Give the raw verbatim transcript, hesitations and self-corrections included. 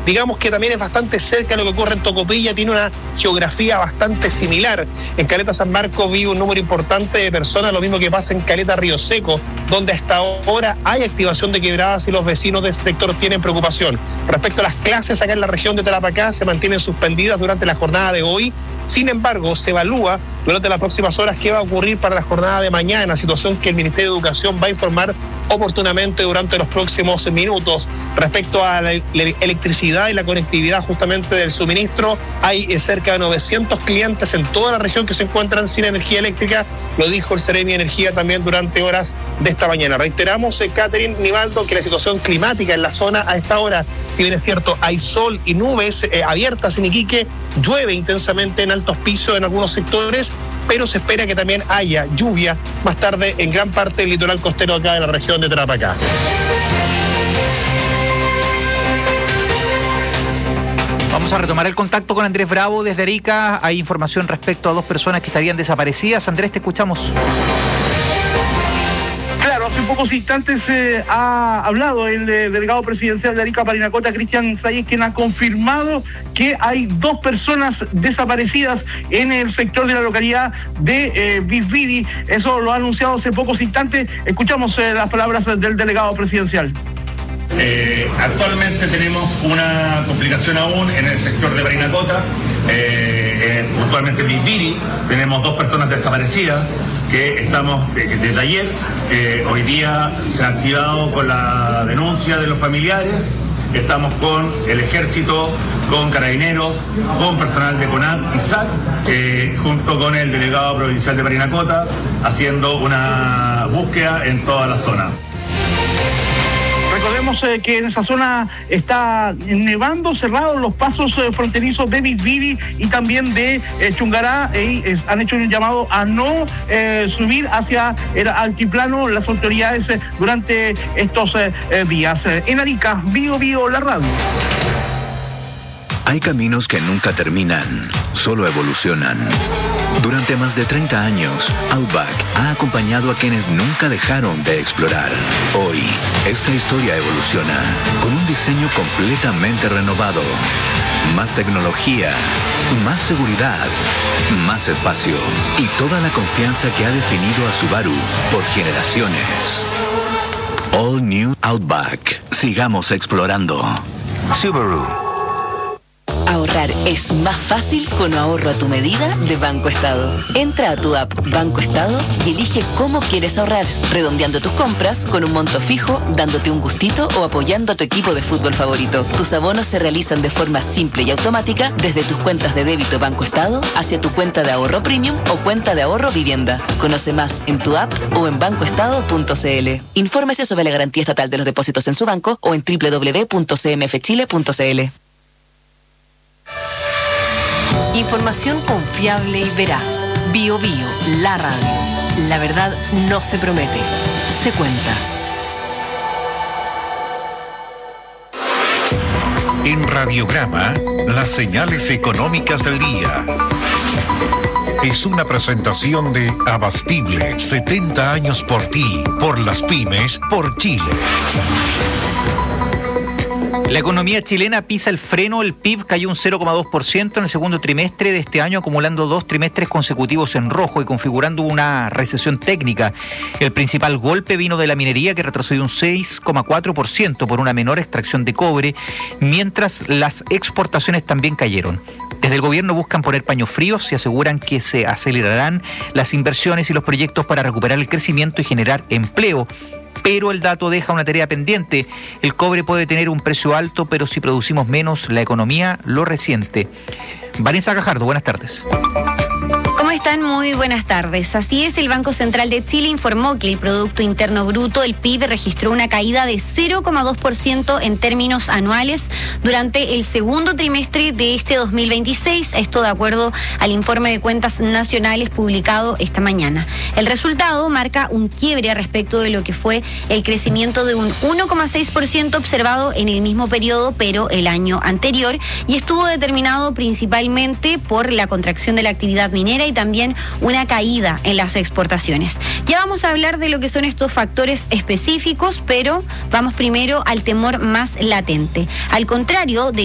digamos que también es bastante cerca de lo que ocurre en Tocopilla, tiene una geografía bastante similar. En Caleta San Marcos vive un número importante de personas, lo mismo que pasa en Caleta Río Seco, donde hasta ahora hay activación de quebradas y los vecinos del sector tienen preocupación. Respecto a las clases acá en la región de Tarapacá, se mantienen suspendidas durante la jornada de hoy. Sin embargo, se evalúa durante las próximas horas qué va a ocurrir para la jornada de mañana, situación que el Ministerio de Educación va a informar oportunamente durante los próximos minutos. Respecto a la electricidad y la conectividad justamente del suministro, hay cerca de novecientos clientes en toda la región que se encuentran sin energía eléctrica, lo dijo el Seremi de Energía también durante horas de esta mañana. Reiteramos, eh, Catherine, Nivaldo, que la situación climática en la zona a esta hora, si bien es cierto, hay sol y nubes eh, abiertas en Iquique, llueve intensamente en altos pisos en algunos sectores, pero se espera que también haya lluvia más tarde en gran parte del litoral costero acá de la región de Tarapacá. Vamos a retomar el contacto con Andrés Bravo desde Arica. Hay información respecto a dos personas que estarían desaparecidas. Andrés, te escuchamos. Claro, hace pocos instantes eh, ha hablado el eh, delegado presidencial de Arica Parinacota, Cristian Sayes, quien ha confirmado que hay dos personas desaparecidas en el sector de la localidad de eh, Bisbiri. Eso lo ha anunciado hace pocos instantes. Escuchamos eh, las palabras del delegado presidencial. Eh, actualmente tenemos una complicación aún en el sector de Parinacota, eh, eh, puntualmente en Bisbiri. Tenemos dos personas desaparecidas que estamos desde de, de ayer, eh, hoy día se ha activado con la denuncia de los familiares. Estamos con el ejército, con carabineros, con personal de CONAC y S A C, eh, junto con el delegado provincial de Parinacota, haciendo una búsqueda en toda la zona. Recordemos eh, que en esa zona está nevando, cerrados los pasos eh, fronterizos de Bisbiri y también de eh, Chungará, y eh, han hecho un llamado a no eh, subir hacia el altiplano las autoridades eh, durante estos eh, eh, días. Eh, en Arica, Bio Bio, la radio. Hay caminos que nunca terminan, solo evolucionan. Durante más de treinta años, Outback ha acompañado a quienes nunca dejaron de explorar. Hoy, esta historia evoluciona con un diseño completamente renovado. Más tecnología, más seguridad, más espacio y toda la confianza que ha definido a Subaru por generaciones. All New Outback. Sigamos explorando. Subaru. Ahorrar es más fácil con ahorro a tu medida de Banco Estado. Entra a tu app Banco Estado y elige cómo quieres ahorrar, redondeando tus compras con un monto fijo, dándote un gustito o apoyando a tu equipo de fútbol favorito. Tus abonos se realizan de forma simple y automática desde tus cuentas de débito Banco Estado hacia tu cuenta de ahorro premium o cuenta de ahorro vivienda. Conoce más en tu app o en banco estado punto c l. Infórmese sobre la garantía estatal de los depósitos en su banco o en doble u doble u doble u punto c m f chile punto c l. Información confiable y veraz. Bio Bio, la radio. La verdad no se promete, se cuenta. En Radiograma, las señales económicas del día. Es una presentación de Abastible, setenta años por ti, por las pymes, por Chile. La economía chilena pisa el freno, el P I B cayó un cero coma dos por ciento en el segundo trimestre de este año, acumulando dos trimestres consecutivos en rojo y configurando una recesión técnica. El principal golpe vino de la minería, que retrocedió un seis coma cuatro por ciento por una menor extracción de cobre, mientras las exportaciones también cayeron. Desde el gobierno buscan poner paños fríos y aseguran que se acelerarán las inversiones y los proyectos para recuperar el crecimiento y generar empleo. Pero el dato deja una tarea pendiente. El cobre puede tener un precio alto, pero si producimos menos, la economía lo resiente. Vanessa Gajardo, buenas tardes. ¿Cómo están? Muy buenas tardes. Así es, el Banco Central de Chile informó que el Producto Interno Bruto, el P I B, registró una caída de cero coma dos por ciento en términos anuales durante el segundo trimestre de este dos mil veintiséis, esto de acuerdo al informe de cuentas nacionales publicado esta mañana. El resultado marca un quiebre respecto de lo que fue el crecimiento de un uno coma seis por ciento observado en el mismo periodo, pero el año anterior, y estuvo determinado principalmente por la contracción de la actividad minera y también una caída en las exportaciones. Ya vamos a hablar de lo que son estos factores específicos, pero vamos primero al temor más latente. Al contrario de